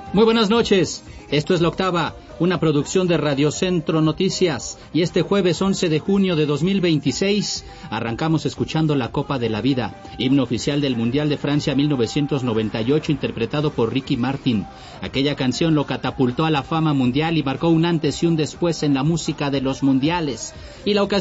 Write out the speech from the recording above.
Muy buenas noches, esto es La Octava, una producción de Radio Centro Noticias, y este jueves 11 de junio de 2026 arrancamos escuchando La Copa de la Vida, himno oficial del Mundial de Francia 1998 interpretado por Ricky Martin. Aquella canción lo catapultó a la fama mundial y marcó un antes y un después en la música de los mundiales. Y la ocasión